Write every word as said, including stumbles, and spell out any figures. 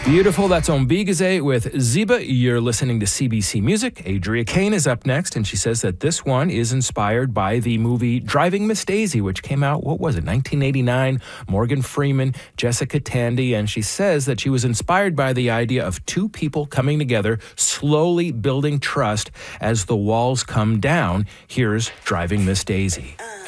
Beautiful. That's Ombigaze with Ziba. You're listening to C B C Music. Adria Kane is up next, and she says that this one is inspired by the movie Driving Miss Daisy, which came out, what was it, nineteen eighty-nine? Morgan Freeman, Jessica Tandy, and she says that she was inspired by the idea of two people coming together, slowly building trust as the walls come down. Here's Driving Miss Daisy.